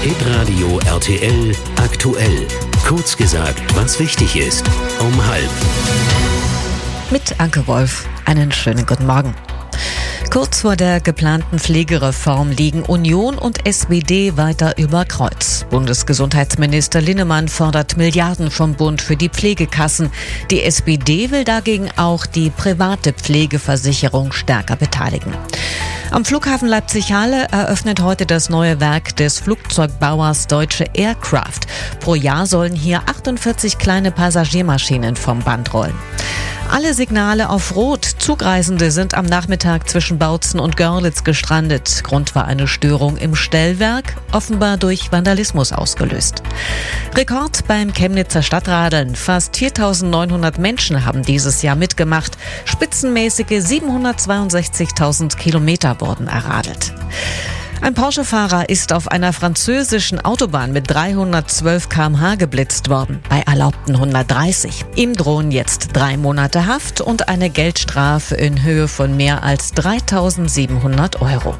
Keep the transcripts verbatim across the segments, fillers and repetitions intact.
Hitradio R T L aktuell. Kurz gesagt, was wichtig ist. Um halb. Mit Anke Wolf. Einen schönen guten Morgen. Kurz vor der geplanten Pflegereform liegen Union und S P D weiter über Kreuz. Bundesgesundheitsminister Linnemann fordert Milliarden vom Bund für die Pflegekassen. Die S P D will dagegen auch die private Pflegeversicherung stärker beteiligen. Am Flughafen Leipzig-Halle eröffnet heute das neue Werk des Flugzeugbauers Deutsche Aircraft. Pro Jahr sollen hier achtundvierzig kleine Passagiermaschinen vom Band rollen. Alle Signale auf Rot. Zugreisende sind am Nachmittag zwischen Bautzen und Görlitz gestrandet. Grund war eine Störung im Stellwerk, offenbar durch Vandalismus ausgelöst. Rekord beim Chemnitzer Stadtradeln. Fast viertausendneunhundert Menschen haben dieses Jahr mitgemacht. Spitzenmäßige siebenhundertzweiundsechzigtausend Kilometer wurden erradelt. Ein Porsche-Fahrer ist auf einer französischen Autobahn mit dreihundertzwölf Kilometer pro Stunde geblitzt worden, bei erlaubten hundertdreißig. Ihm drohen jetzt drei Monate Haft und eine Geldstrafe in Höhe von mehr als dreitausendsiebenhundert Euro.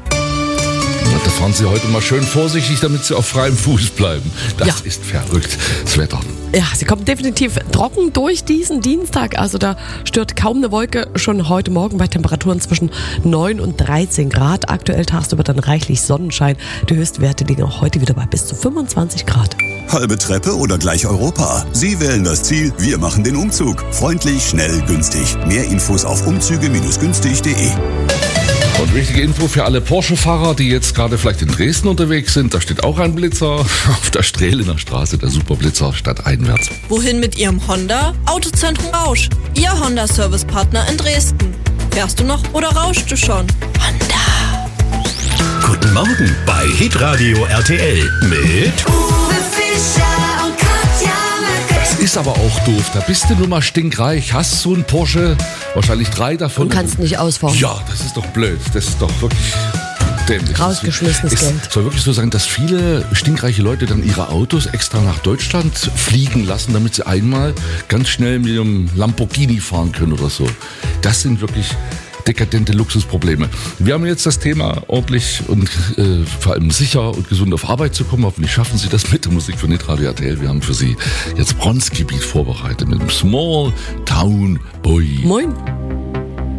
Da fahren Sie heute mal schön vorsichtig, damit Sie auf freiem Fuß bleiben. Das ja. ist verrückt, das Wetter. Ja, sie kommt definitiv trocken durch diesen Dienstag. Also da stört kaum eine Wolke. Schon heute Morgen bei Temperaturen zwischen neun und dreizehn Grad. Aktuell tagsüber dann reichlich Sonnenschein. Die Höchstwerte liegen auch heute wieder bei bis zu fünfundzwanzig Grad. Halbe Treppe oder gleich Europa? Sie wählen das Ziel, wir machen den Umzug. Freundlich, schnell, günstig. Mehr Infos auf umzüge günstig punkt de. Und wichtige Info für alle Porsche-Fahrer, die jetzt gerade vielleicht in Dresden unterwegs sind. Da steht auch ein Blitzer auf der Strehlener Straße, der Superblitzer stadteinwärts. Wohin mit Ihrem Honda? Autozentrum Rausch, Ihr Honda-Service-Partner in Dresden. Fährst du noch oder rauschst du schon? Honda. Guten Morgen bei Hitradio R T L mit Uwe Fischer und Katja Möcke. Das ist aber auch doof. Da bist du nur mal stinkreich, hast so einen Porsche, wahrscheinlich drei davon. Und kannst nicht ausfahren. Ja, das ist doch blöd. Das ist doch wirklich dämlich. Rausgeschmissenes es Geld. Es soll wirklich so sein, dass viele stinkreiche Leute dann ihre Autos extra nach Deutschland fliegen lassen, damit sie einmal ganz schnell mit ihrem Lamborghini fahren können oder so. Das sind wirklich dekadente Luxusprobleme. Wir haben jetzt das Thema, ordentlich und äh, vor allem sicher und gesund auf Arbeit zu kommen. Hoffentlich schaffen Sie das mit der Musik von Hitradio R T L. Wir haben für Sie jetzt Bronzgebiet vorbereitet mit dem Small Town Boy. Moin.